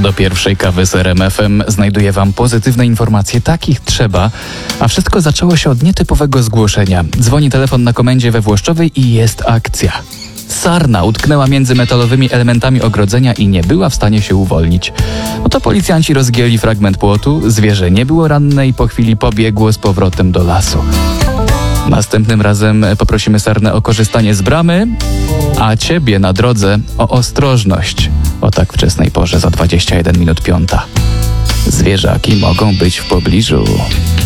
Do pierwszej kawy z RMF FM znajduję Wam pozytywne informacje, takich trzeba. A wszystko zaczęło się od nietypowego zgłoszenia. Dzwoni telefon na komendzie we Włoszczowej i jest akcja. Sarna utknęła między metalowymi elementami ogrodzenia i nie była w stanie się uwolnić. No to policjanci rozgięli fragment płotu, zwierzę nie było ranne i po chwili pobiegło z powrotem do lasu. Następnym razem poprosimy sarnę o korzystanie z bramy, a Ciebie na drodze o ostrożność. O tak wczesnej porze za 21 minut 5. Zwierzaki mogą być w pobliżu.